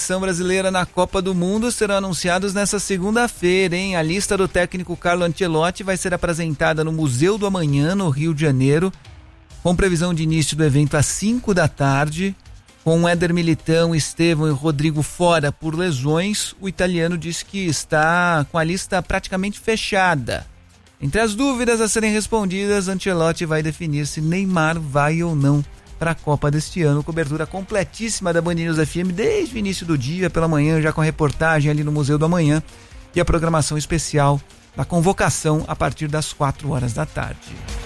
seleção brasileira na Copa do Mundo serão anunciados nesta segunda-feira, hein? A lista do técnico Carlo Ancelotti vai ser apresentada no Museu do Amanhã, no Rio de Janeiro, com previsão de início do evento às 5 da tarde. Com Éder Militão, Estevão e Rodrigo fora por lesões, o italiano disse que está com a lista praticamente fechada. Entre as dúvidas a serem respondidas, Ancelotti vai definir se Neymar vai ou não para a Copa deste ano. Cobertura completíssima da Band News FM desde o início do dia, pela manhã, já com a reportagem ali no Museu do Amanhã e a programação especial da convocação a partir das 4 horas da tarde.